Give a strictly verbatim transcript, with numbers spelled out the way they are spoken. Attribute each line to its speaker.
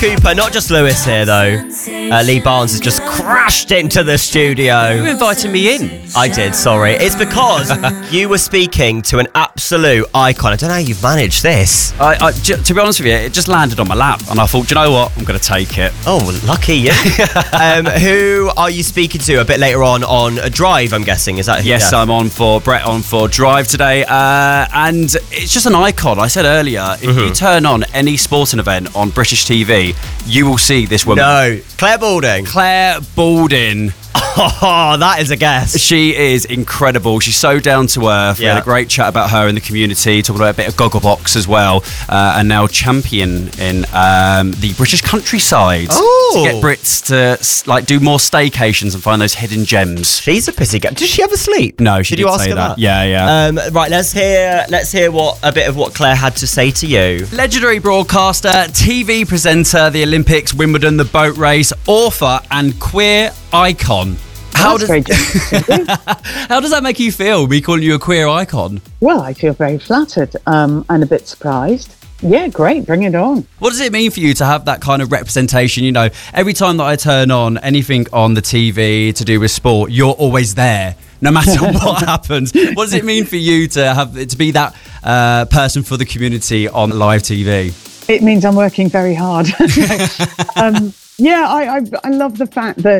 Speaker 1: Cooper, not just Lewis here though. Uh, Lee Barnes has just crashed into the studio.
Speaker 2: You invited me in.
Speaker 1: I did, sorry. It's because you were speaking to an absolute icon. I don't know how you've managed this.
Speaker 2: I, I, j- to be honest with you, it just landed on my lap, and I thought, do you know what? I'm going to take it.
Speaker 1: Oh, lucky you. um, who are you speaking to a bit later on on a drive, I'm guessing? Is that who?
Speaker 2: Yes,
Speaker 1: yeah.
Speaker 2: I'm on for Brett on for Drive today, uh, and it's just an icon. I said earlier, if
Speaker 1: Mm-hmm.
Speaker 2: you turn on any sporting event on British T V, you will see this woman.
Speaker 1: No, Claire Balding.
Speaker 2: Claire Balding.
Speaker 1: Oh, that is a guess.
Speaker 2: She is incredible. She's so down to earth. We
Speaker 1: Yeah.
Speaker 2: had a great chat about her in the community, talking about a bit of Gogglebox as well, uh, and now champion in um, the British countryside.
Speaker 1: Oh.
Speaker 2: To get Brits to s- like do more staycations and find those hidden gems.
Speaker 1: She's a pissy girl. Does she ever sleep?
Speaker 2: No, she
Speaker 1: did
Speaker 2: did
Speaker 1: you ask
Speaker 2: say
Speaker 1: her
Speaker 2: that.
Speaker 1: that?
Speaker 2: Yeah, yeah.
Speaker 1: Um, right, let's hear. Let's hear what a bit of what Claire had to say to you.
Speaker 2: Legendary broadcaster, T V presenter, the Olympics, Wimbledon, the boat race, author, and queer icon. How
Speaker 3: That's
Speaker 2: does,
Speaker 3: very generous of you.
Speaker 2: how does that make you feel, me calling you a queer icon?
Speaker 3: Well, I feel very flattered um, and a bit surprised. Yeah, great, bring it on.
Speaker 2: What does it mean for you to have that kind of representation? You know, every time that I turn on anything on the T V to do with sport, you're always there, no matter what happens. What does it mean for you to have to be that uh, person for the community on live T V?
Speaker 3: It means I'm working very hard. um, yeah, I, I, I love the fact that